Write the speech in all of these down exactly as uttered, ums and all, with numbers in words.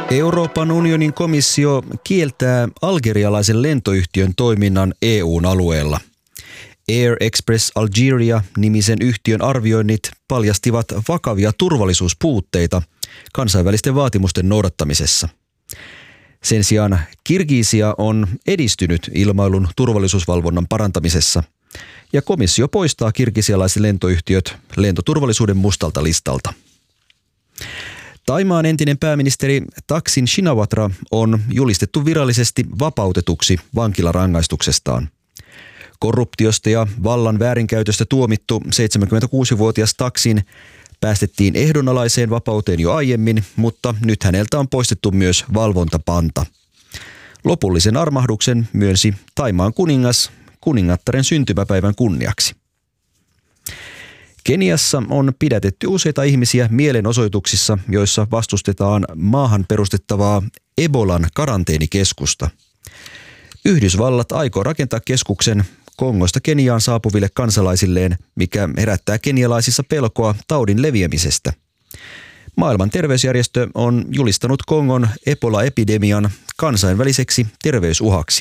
Euroopan unionin komissio kieltää algerialaisen lentoyhtiön toiminnan E U:n alueella. Air Express Algeria-nimisen yhtiön arvioinnit paljastivat vakavia turvallisuuspuutteita kansainvälisten vaatimusten noudattamisessa. Sen sijaan Kirgisia on edistynyt ilmailun turvallisuusvalvonnan parantamisessa ja komissio poistaa kirgisialaiset lentoyhtiöt lentoturvallisuuden mustalta listalta. Thaimaan entinen pääministeri Thaksin Shinawatra on julistettu virallisesti vapautetuksi vankilarangaistuksestaan. Korruptiosta ja vallan väärinkäytöstä tuomittu seitsemänkymmentäkuusivuotias Thaksin päästettiin ehdonalaiseen vapauteen jo aiemmin, mutta nyt häneltä on poistettu myös valvontapanta. Lopullisen armahduksen myönsi Thaimaan kuningas kuningattaren syntymäpäivän kunniaksi. Keniassa on pidätetty useita ihmisiä mielenosoituksissa, joissa vastustetaan maahan perustettavaa Ebolan karanteenikeskusta. Yhdysvallat aikoo rakentaa keskuksen Kongosta Keniaan saapuville kansalaisilleen, mikä herättää kenialaisissa pelkoa taudin leviämisestä. Maailman terveysjärjestö on julistanut Kongon Ebola-epidemian kansainväliseksi terveysuhaksi.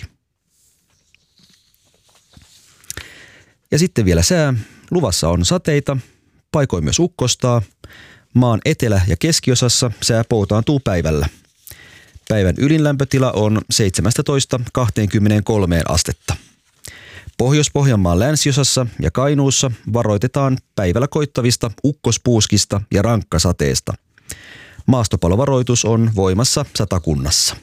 Ja sitten vielä sää. Luvassa on sateita, paikoin myös ukkostaa. Maan etelä- ja keskiosassa sää poutaantuu päivällä. Päivän ylinlämpötila on seitsemästätoista kaksikymmentäkolme astetta. Pohjois-Pohjanmaan länsiosassa ja Kainuussa varoitetaan päivällä koittavista ukkospuuskista ja rankkasateesta. Maastopalovaroitus on voimassa Satakunnassa.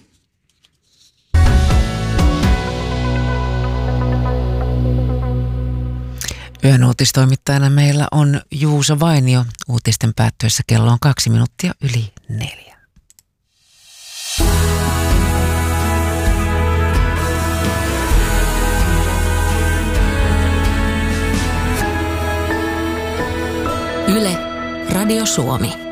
Yön uutistoimittajana meillä on Juuso Vainio. Uutisten päättyessä kello on kaksi minuuttia yli neljä. Yle, Radio Suomi.